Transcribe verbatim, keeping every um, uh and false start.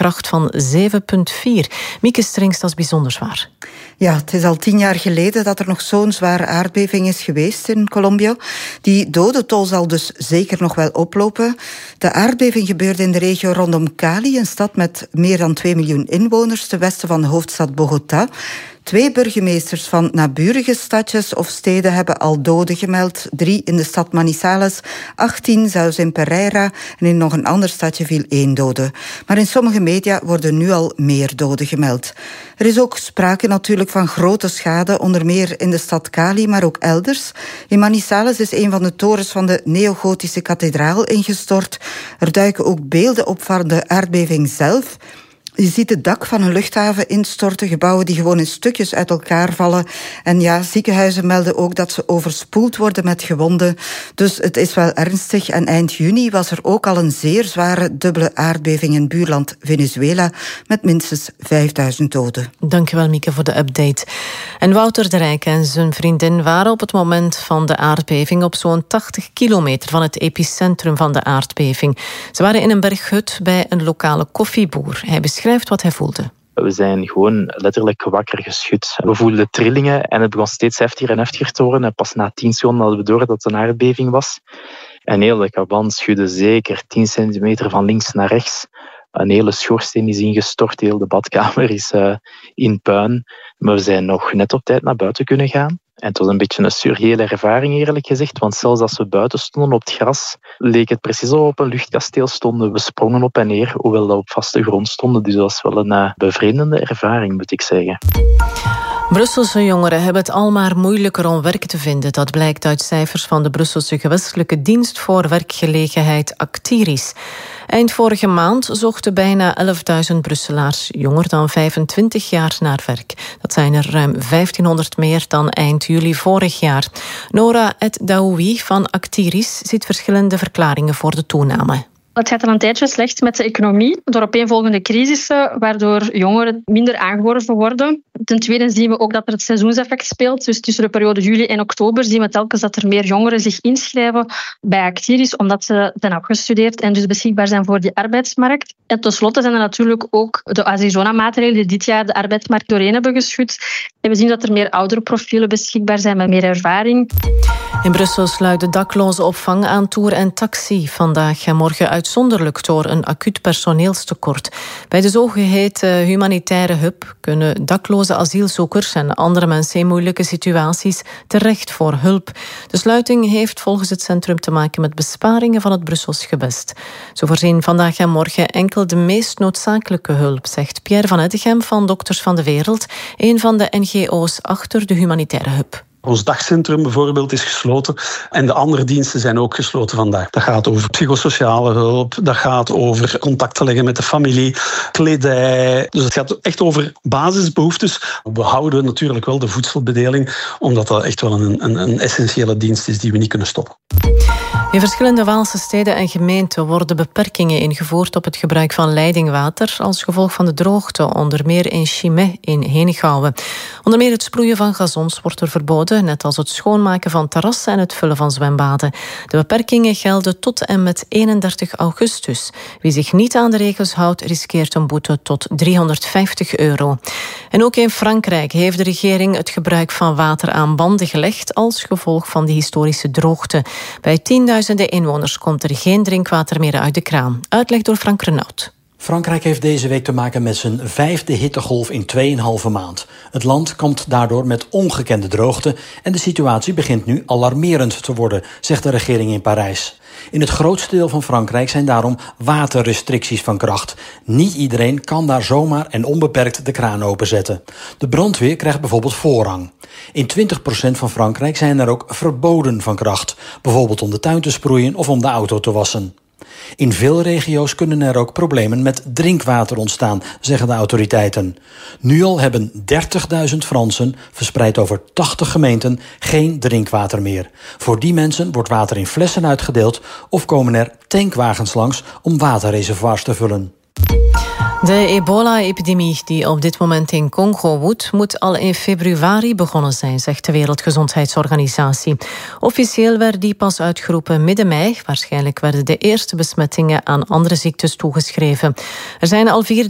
kracht van zeven komma vier. Mieke Strings, dat is bijzonder zwaar. Ja, het is al tien jaar geleden dat er nog zo'n zware aardbeving is geweest in Colombia. Die dodentol zal dus zeker nog wel oplopen. De aardbeving gebeurde in de regio rondom Cali, een stad met meer dan twee miljoen inwoners, ten westen van de hoofdstad Bogota. Twee burgemeesters van naburige stadjes of steden hebben al doden gemeld. Drie in de stad Manizales, achttien zelfs in Pereira en in nog een ander stadje viel één dode. Maar in sommige media worden nu al meer doden gemeld. Er is ook sprake natuurlijk van grote schade, onder meer in de stad Cali, maar ook elders. In Manizales is een van de torens van de neogotische kathedraal ingestort. Er duiken ook beelden op van de aardbeving zelf. Je ziet het dak van een luchthaven instorten, gebouwen die gewoon in stukjes uit elkaar vallen. En ja, ziekenhuizen melden ook dat ze overspoeld worden met gewonden. Dus het is wel ernstig. En eind juni was er ook al een zeer zware dubbele aardbeving in buurland Venezuela met minstens vijfduizend doden. Dankjewel, Mieke, voor de update. En Wouter de Rijk en zijn vriendin waren op het moment van de aardbeving op zo'n tachtig kilometer van het epicentrum van de aardbeving. Ze waren in een berghut bij een lokale koffieboer. Hij beschrijft wat hij voelde. We zijn gewoon letterlijk wakker geschud. We voelden trillingen en het begon steeds heftiger en heftiger te worden. En pas na tien seconden hadden we door dat het een aardbeving was. En heel de kaban schudde zeker tien centimeter van links naar rechts. Een hele schoorsteen is ingestort, heel de badkamer is uh, in puin. Maar we zijn nog net op tijd naar buiten kunnen gaan. En het was een beetje een surreële ervaring, eerlijk gezegd. Want zelfs als we buiten stonden op het gras, leek het precies alsof we op een luchtkasteel stonden. We sprongen op en neer, hoewel we op vaste grond stonden. Dus dat was wel een uh, bevreemdende ervaring, moet ik zeggen. Brusselse jongeren hebben het al maar moeilijker om werk te vinden. Dat blijkt uit cijfers van de Brusselse gewestelijke dienst voor werkgelegenheid Actiris. Eind vorige maand zochten bijna elfduizend Brusselaars jonger dan vijfentwintig jaar naar werk. Dat zijn er ruim vijftienhonderd meer dan eind juli vorig jaar. Nora Et Daoui van Actiris ziet verschillende verklaringen voor de toename. Het gaat al een tijdje slecht met de economie, door opeenvolgende crisissen, waardoor jongeren minder aangeworven worden. Ten tweede zien we ook dat er het seizoenseffect speelt. Dus tussen de periode juli en oktober zien we telkens dat er meer jongeren zich inschrijven bij Actiris, omdat ze zijn afgestudeerd en dus beschikbaar zijn voor die arbeidsmarkt. En tenslotte zijn er natuurlijk ook de Azizona-maatregelen die dit jaar de arbeidsmarkt doorheen hebben geschud. En we zien dat er meer oudere profielen beschikbaar zijn met meer ervaring. In Brussel sluit de dakloze opvang aan Tour en Taxi vandaag en morgen uitzonderlijk door een acuut personeelstekort. Bij de zogeheten humanitaire hub kunnen dakloze asielzoekers en andere mensen in moeilijke situaties terecht voor hulp. De sluiting heeft volgens het centrum te maken met besparingen van het Brussels gewest. Zo voorzien vandaag en morgen enkel de meest noodzakelijke hulp, zegt Pierre van Eddegem van Dokters van de Wereld, een van de N G O's achter de humanitaire hub. Ons dagcentrum bijvoorbeeld is gesloten en de andere diensten zijn ook gesloten vandaag. Dat gaat over psychosociale hulp, dat gaat over contacten leggen met de familie, kledij. Dus het gaat echt over basisbehoeftes. We houden natuurlijk wel de voedselbedeling, omdat dat echt wel een, een, een essentiële dienst is die we niet kunnen stoppen. In verschillende Waalse steden en gemeenten worden beperkingen ingevoerd op het gebruik van leidingwater als gevolg van de droogte, onder meer in Chimay in Henegouwen. Onder meer het sproeien van gazons wordt er verboden, net als het schoonmaken van terrassen en het vullen van zwembaden. De beperkingen gelden tot en met eenendertig augustus. Wie zich niet aan de regels houdt, riskeert een boete tot driehonderdvijftig euro. En ook in Frankrijk heeft de regering het gebruik van water aan banden gelegd als gevolg van de historische droogte. Bij tienduizenden inwoners komt er geen drinkwater meer uit de kraan. Uitleg door Frank Renaud. Frankrijk heeft deze week te maken met zijn vijfde hittegolf in tweeënhalve maand. Het land kampt daardoor met ongekende droogte en de situatie begint nu alarmerend te worden, zegt de regering in Parijs. In het grootste deel van Frankrijk zijn daarom waterrestricties van kracht. Niet iedereen kan daar zomaar en onbeperkt de kraan openzetten. De brandweer krijgt bijvoorbeeld voorrang. In twintig procent van Frankrijk zijn er ook verboden van kracht, bijvoorbeeld om de tuin te sproeien of om de auto te wassen. In veel regio's kunnen er ook problemen met drinkwater ontstaan, zeggen de autoriteiten. Nu al hebben dertigduizend Fransen, verspreid over tachtig gemeenten, geen drinkwater meer. Voor die mensen wordt water in flessen uitgedeeld of komen er tankwagens langs om waterreservoirs te vullen. De ebola-epidemie die op dit moment in Congo woedt, moet al in februari begonnen zijn, zegt de Wereldgezondheidsorganisatie. Officieel werd die pas uitgeroepen midden mei. Waarschijnlijk werden de eerste besmettingen aan andere ziektes toegeschreven. Er zijn al vier